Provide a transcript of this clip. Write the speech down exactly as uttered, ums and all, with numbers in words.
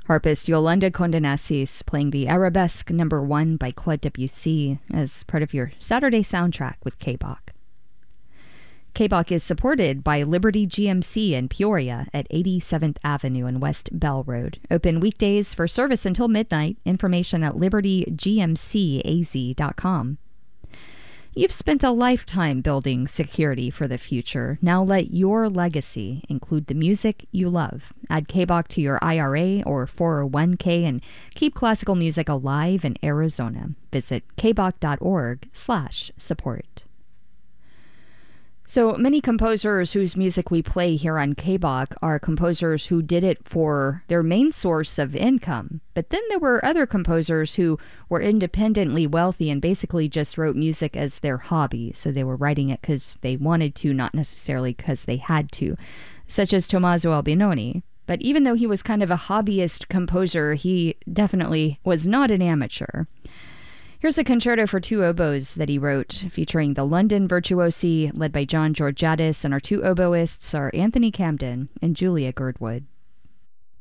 Harpist Yolanda Condenasis playing the Arabesque number one by Claude Debussy as part of your Saturday soundtrack with K B O C. K B O C is supported by Liberty G M C in Peoria at eighty-seventh Avenue and West Bell Road. Open weekdays for service until midnight. Information at liberty g m c a z dot com. You've spent a lifetime building security for the future. Now let your legacy include the music you love. Add K B O C to your I R A or four oh one k and keep classical music alive in Arizona. Visit k b o c dot org slash support. So many composers whose music we play here on K B O C are composers who did it for their main source of income. But then there were other composers who were independently wealthy and basically just wrote music as their hobby. So they were writing it because they wanted to, not necessarily because they had to, such as Tommaso Albinoni. But even though he was kind of a hobbyist composer, he definitely was not an amateur. Here's a concerto for two oboes that he wrote, featuring the London Virtuosi, led by John Georgiadis, and our two oboists are Anthony Camden and Julia Girdwood.